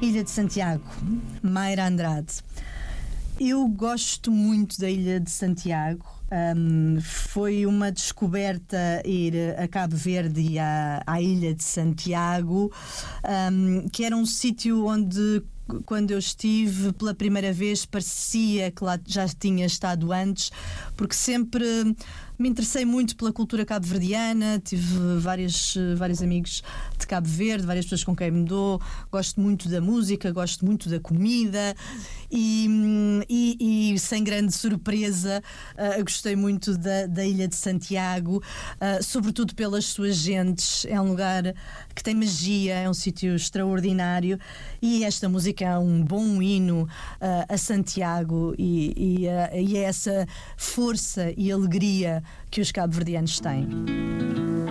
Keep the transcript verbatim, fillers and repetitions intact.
Ilha de Santiago, Mayra Andrade. Eu gosto muito da Ilha de Santiago. Um, foi uma descoberta ir a Cabo Verde e à, à Ilha de Santiago, um, que era um sítio onde, quando eu estive pela primeira vez, parecia que lá já tinha estado antes, porque sempre me interessei muito pela cultura cabo-verdiana. Tive vários, vários amigos de Cabo Verde, várias pessoas com quem me dou. Gosto muito da música, gosto muito da comida e, e, e sem grande surpresa, uh, gostei muito da, da Ilha de Santiago, uh, sobretudo pelas suas gentes. É um lugar que tem magia, é um sítio extraordinário e esta música é um bom hino uh, a Santiago e, e, uh, e é essa força e alegria que os cabo-verdianos têm.